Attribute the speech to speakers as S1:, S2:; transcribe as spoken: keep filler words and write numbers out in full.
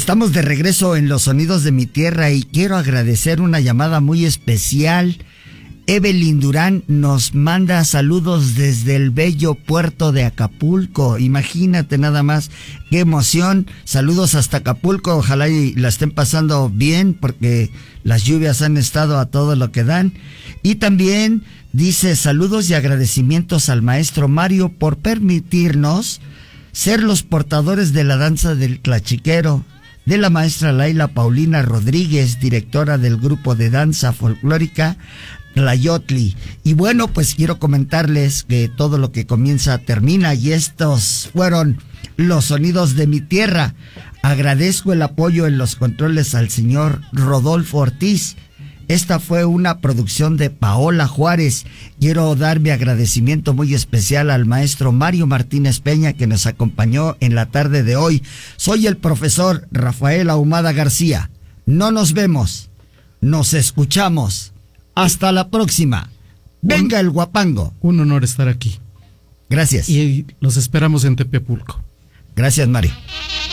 S1: Estamos de regreso en Los Sonidos de mi Tierra y quiero agradecer una llamada muy especial. Evelyn Durán nos manda saludos desde el bello puerto de Acapulco. Imagínate nada más, qué emoción. Saludos hasta Acapulco, ojalá y la estén pasando bien porque las lluvias han estado a todo lo que dan. Y también dice saludos y agradecimientos al maestro Mario por permitirnos ser los portadores de la danza del tlachiquero, de la maestra Laila Paulina Rodríguez, directora del grupo de danza folclórica Tlayotli. Y bueno, pues quiero comentarles que todo lo que comienza termina y estos fueron los sonidos de mi tierra. Agradezco el apoyo en los controles al señor Rodolfo Ortiz. Esta fue una producción de Paola Juárez. Quiero dar mi agradecimiento muy especial al maestro Mario Martínez Peña que nos acompañó en la tarde de hoy. Soy el profesor Rafael Ahumada García. No nos vemos, nos escuchamos. Hasta la próxima. Venga el guapango.
S2: Un honor estar aquí.
S1: Gracias.
S2: Y los esperamos en Tepepulco.
S1: Gracias, Mari.